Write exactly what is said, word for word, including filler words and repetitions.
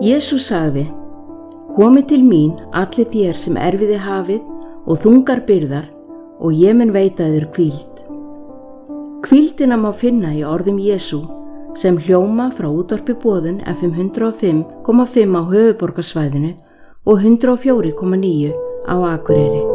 Jesús sagði: Komið til mín allir þér sem erfiði hafið og þungar byrðar og ég mun veita þér hvíld. Hvíldina má finna í orðum Jesú sem hljóma frá útvarpi Boðun F M hundrað og fimm komma fimm á höfuðborgarsvæðinu og hundrað og fjögur komma níu á Akureyri.